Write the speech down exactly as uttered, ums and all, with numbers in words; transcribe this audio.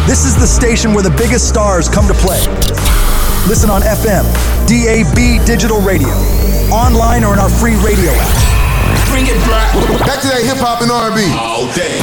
This is the station where the biggest stars come to play. Listen on F M, D A B Digital Radio, online or in our free radio app. Bring it back. Back to that hip hop and R and B. All day.